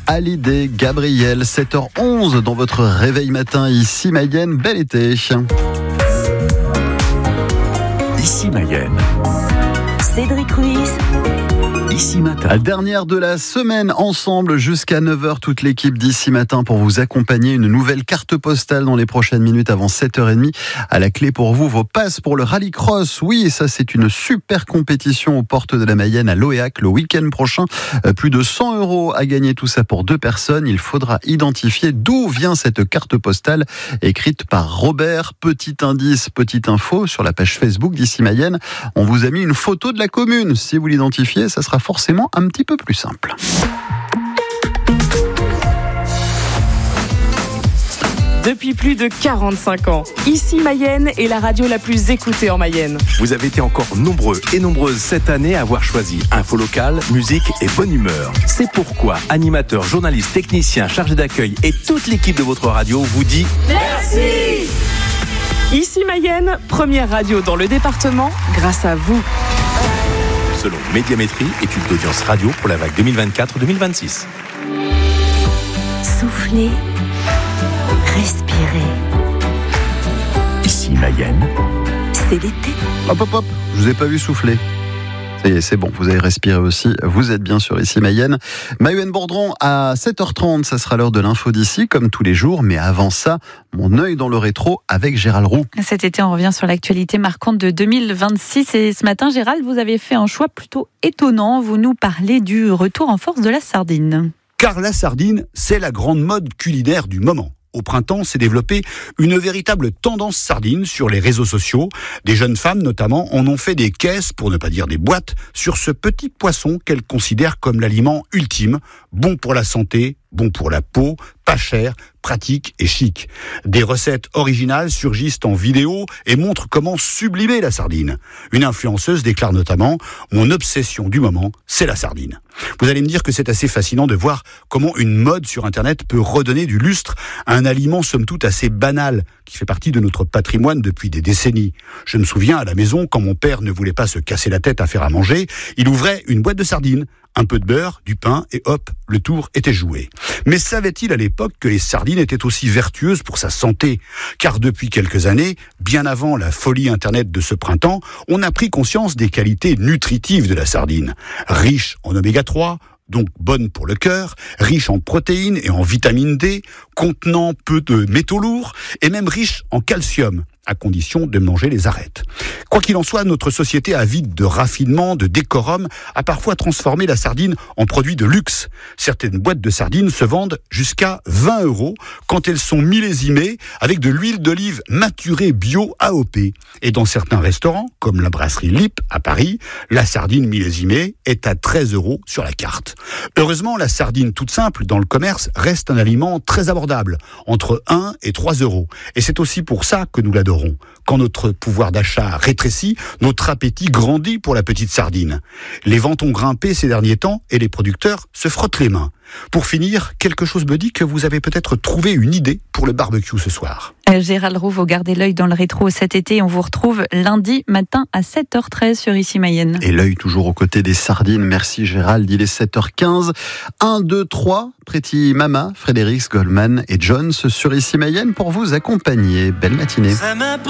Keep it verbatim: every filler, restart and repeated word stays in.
Hallyday, Gabriel, sept heures onze dans votre réveil matin. Ici Mayenne, bel été. Ici Mayenne. Cédric Ruiz. Ici Matin. Dernière de la semaine ensemble jusqu'à neuf heures, toute l'équipe d'Ici Matin pour vous accompagner. Une nouvelle carte postale dans les prochaines minutes avant sept heures trente. À la clé pour vous, vos passes pour le rallycross. Oui, ça c'est une super compétition aux portes de la Mayenne à Loéac le week-end prochain. Plus de cent euros à gagner, tout ça pour deux personnes. Il faudra identifier d'où vient cette carte postale écrite par Robert. Petit indice, petite info sur la page Facebook d'Ici Mayenne. On vous a mis une photo de la commune. Si vous l'identifiez, ça sera forcément un petit peu plus simple. Depuis plus de quarante-cinq ans, Ici Mayenne est la radio la plus écoutée en Mayenne. Vous avez été encore nombreux et nombreuses cette année à avoir choisi info locale, musique et bonne humeur. C'est pourquoi animateurs, journalistes, techniciens, chargés d'accueil et toute l'équipe de votre radio vous dit merci. Ici Mayenne, première radio dans le département, grâce à vous. Selon Médiamétrie, étude d'audience radio pour la vague deux mille vingt-quatre deux mille vingt-six. Soufflez, respirez. Ici Mayenne. C'est l'été. Hop hop hop, je vous ai pas vu souffler. Ça y est, c'est bon, vous avez respiré aussi. Vous êtes bien sûr Ici Mayenne. Maïwen Bourdron à sept heures trente, ça sera l'heure de l'info d'ici, comme tous les jours. Mais avant ça, mon œil dans le rétro avec Gérald Roux. Cet été, on revient sur l'actualité marquante de deux mille vingt-six. Et ce matin, Gérald, vous avez fait un choix plutôt étonnant. Vous nous parlez du retour en force de la sardine. Car la sardine, c'est la grande mode culinaire du moment. Au printemps, s'est développée une véritable tendance sardine sur les réseaux sociaux. Des jeunes femmes, notamment, en ont fait des caisses, pour ne pas dire des boîtes, sur ce petit poisson qu'elles considèrent comme l'aliment ultime, bon pour la santé, bon pour la peau, pas cher, pratique et chic. Des recettes originales surgissent en vidéo et montrent comment sublimer la sardine. Une influenceuse déclare notamment « Mon obsession du moment, c'est la sardine ». Vous allez me dire que c'est assez fascinant de voir comment une mode sur Internet peut redonner du lustre à un aliment somme toute assez banal qui fait partie de notre patrimoine depuis des décennies. Je me souviens à la maison, quand mon père ne voulait pas se casser la tête à faire à manger, il ouvrait une boîte de sardines, un peu de beurre, du pain et hop, le tour était joué. Mais savait-il à l'époque que les sardines étaient aussi vertueuses pour sa santé ? Car depuis quelques années, bien avant la folie Internet de ce printemps, on a pris conscience des qualités nutritives de la sardine. Riche en oméga trois, donc bonne pour le cœur, riche en protéines et en vitamine D, contenant peu de métaux lourds et même riche en calcium, à condition de manger les arêtes. Quoi qu'il en soit, notre société avide de raffinement, de décorum, a parfois transformé la sardine en produit de luxe. Certaines boîtes de sardines se vendent jusqu'à vingt euros quand elles sont millésimées avec de l'huile d'olive maturée bio A O P. Et dans certains restaurants, comme la brasserie Lippe à Paris, la sardine millésimée est à treize euros sur la carte. Heureusement, la sardine toute simple dans le commerce reste un aliment très abordable, entre un et trois euros. Et c'est aussi pour ça que nous l'adorons. Quand notre pouvoir d'achat rétrécit, notre appétit grandit pour la petite sardine. Les ventes ont grimpé ces derniers temps et les producteurs se frottent les mains. Pour finir, quelque chose me dit que vous avez peut-être trouvé une idée pour le barbecue ce soir. Euh, Gérald Roux, vous gardez l'œil dans le rétro cet été. On vous retrouve lundi matin à sept heures treize sur Ici Mayenne. Et l'œil toujours aux côtés des sardines. Merci Gérald, il est sept heures quinze. un, deux, trois, Pretty Mama, Frédéric Goldman et Jones sur Ici Mayenne pour vous accompagner. Belle matinée.